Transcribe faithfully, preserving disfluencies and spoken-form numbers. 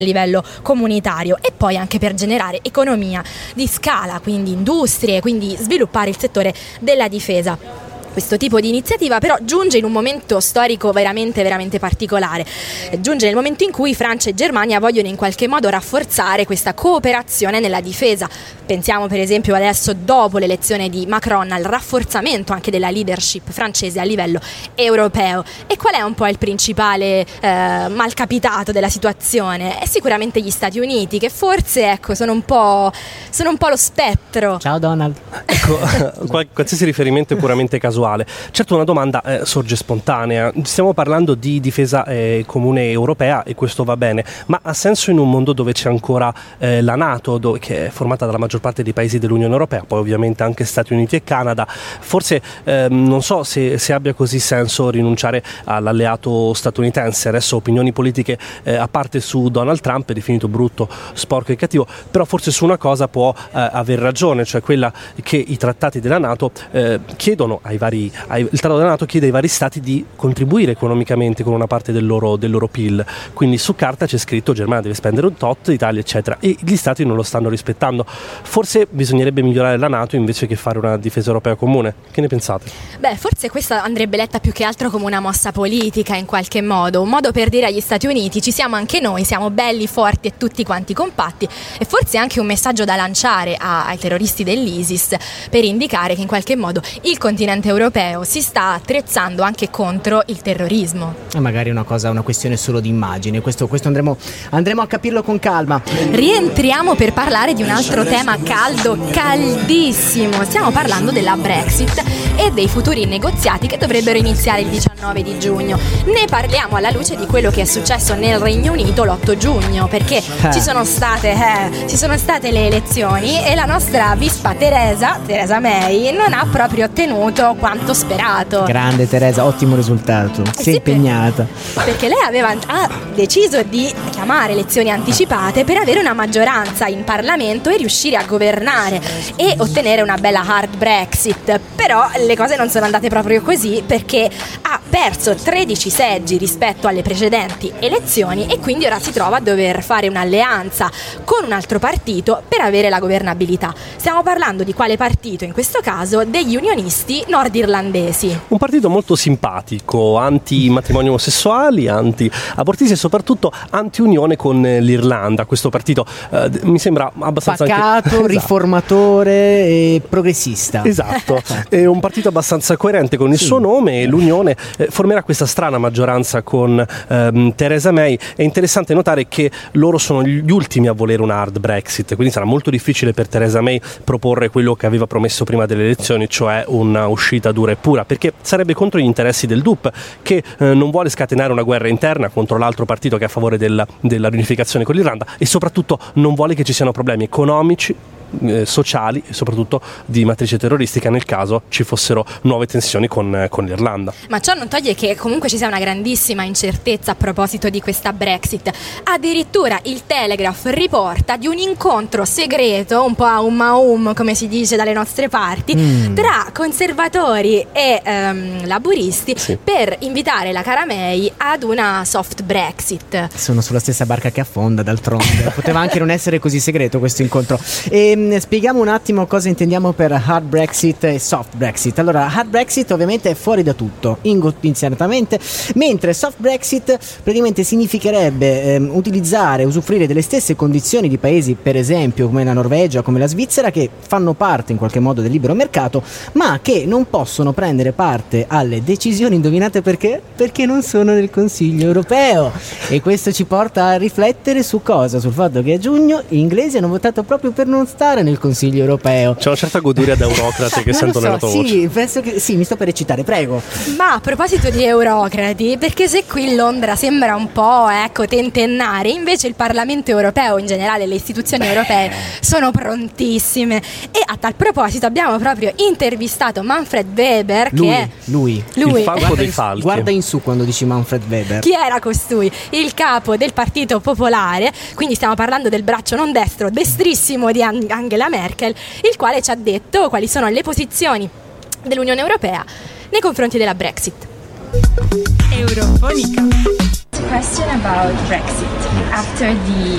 livello comunitario, e poi anche per generare economia di scala, quindi industrie, quindi sviluppare il settore della difesa. Questo tipo di iniziativa però giunge in un momento storico veramente veramente particolare, giunge nel momento in cui Francia e Germania vogliono in qualche modo rafforzare questa cooperazione nella difesa. Pensiamo per esempio adesso, dopo l'elezione di Macron, al rafforzamento anche della leadership francese a livello europeo. E qual è un po' il principale eh, malcapitato della situazione? È sicuramente gli Stati Uniti, che forse ecco sono un po', sono un po' lo spettro. Ciao Donald. Ecco, qualsiasi riferimento è puramente casuale. Certo, una domanda eh, sorge spontanea. Stiamo parlando di difesa eh, comune europea e questo va bene, ma ha senso in un mondo dove c'è ancora eh, la NATO, dove, che è formata dalla maggior parte dei paesi dell'Unione Europea, poi ovviamente anche Stati Uniti e Canada? Forse eh, non so se, se abbia così senso rinunciare all'alleato statunitense. Adesso opinioni politiche eh, a parte su Donald Trump, definito brutto, sporco e cattivo, però forse su una cosa può eh, aver ragione, cioè quella che i trattati della NATO eh, chiedono ai vari il trattato della NATO chiede ai vari stati di contribuire economicamente con una parte del loro, del loro P I L, quindi su carta c'è scritto Germania deve spendere un tot, Italia eccetera, e gli stati non lo stanno rispettando. Forse bisognerebbe migliorare la NATO invece che fare una difesa europea comune. Che ne pensate? Beh, forse questa andrebbe letta più che altro come una mossa politica, in qualche modo, un modo per dire agli Stati Uniti: ci siamo anche noi, siamo belli, forti e tutti quanti compatti, e forse anche un messaggio da lanciare a, ai terroristi dell'ISIS, per indicare che in qualche modo il continente europeo si sta attrezzando anche contro il terrorismo. E magari una cosa, una questione solo di immagine. Questo, questo andremo, andremo a capirlo con calma. Rientriamo per parlare di un altro tema caldo, caldissimo. Stiamo parlando della Brexit e dei futuri negoziati che dovrebbero iniziare il diciannove di giugno. Ne parliamo alla luce di quello che è successo nel Regno Unito l'otto giugno, perché eh. ci sono state eh, ci sono state le elezioni e la nostra vispa Teresa, Teresa May, non ha proprio ottenuto quanto sperato. Grande Teresa, ottimo risultato. Eh Sei sì, impegnata. Per, perché lei aveva ha deciso di chiamare elezioni anticipate per avere una maggioranza in Parlamento e riuscire a governare e ottenere una bella hard Brexit. Però le cose non sono andate proprio così, perché ha perso tredici seggi rispetto alle precedenti elezioni e quindi ora si trova a dover fare un'alleanza con un altro partito per avere la governabilità. Stiamo parlando di quale partito? In questo caso degli unionisti nordirlandesi. Un partito molto simpatico, anti-matrimoni omosessuali, anti-abortisti e soprattutto anti-unione con l'Irlanda. Questo partito eh, mi sembra abbastanza pacato, anche... riformatore e progressista. Esatto, è un partito abbastanza coerente con il sì. suo nome, e l'Unione eh, formerà questa strana maggioranza con ehm, Theresa May. È interessante notare che loro sono gli ultimi a volere una hard Brexit, quindi sarà molto difficile per Theresa May proporre quello che aveva promesso prima delle elezioni, cioè una uscita dura e pura, perché sarebbe contro gli interessi del D U P, che eh, non vuole scatenare una guerra interna contro l'altro partito che è a favore della, della riunificazione con l'Irlanda, e soprattutto non vuole che ci siano problemi economici, eh, sociali e soprattutto di matrice terroristica nel caso ci fossero nuove tensioni con, eh, con l'Irlanda. Ma ciò non toglie che comunque ci sia una grandissima incertezza a proposito di questa Brexit. Addirittura il Telegraph riporta di un incontro segreto, un po' a um a um come si dice dalle nostre parti, mm. tra conservatori e um, laburisti sì. per invitare la cara May ad una soft Brexit. Sono sulla stessa barca che affonda, d'altronde. Poteva anche non essere così segreto questo incontro. E spieghiamo un attimo cosa intendiamo per hard Brexit e soft Brexit. Allora, hard Brexit ovviamente è fuori da tutto, incondizionatamente, mentre soft Brexit praticamente significherebbe ehm, utilizzare, usufruire delle stesse condizioni di paesi, per esempio come la Norvegia, come la Svizzera, che fanno parte in qualche modo del libero mercato, ma che non possono prendere parte alle decisioni. Indovinate perché? Perché non sono nel Consiglio europeo. E questo ci porta a riflettere su cosa? Sul fatto che a giugno gli inglesi hanno votato proprio per non stare nel Consiglio europeo. C'è una certa goduria da eurocrate che sentono so, la tua sì, voce. Penso che sì, mi sto per recitare, prego. Ma a proposito di eurocrati, perché se qui Londra sembra un po' ecco tentennare, invece il Parlamento europeo, in generale le istituzioni europee, sono prontissime. E a tal proposito abbiamo proprio intervistato Manfred Weber, lui, che è lui, lui. il falco dei falchi. Guarda in su quando dici Manfred Weber. Chi era costui? Il capo del Partito Popolare, quindi stiamo parlando del braccio non destro, destrissimo di Angela Merkel, il quale ci ha detto quali sono le posizioni dell'Unione Europea nei confronti della Brexit. Eurofonica. Question about Brexit. After the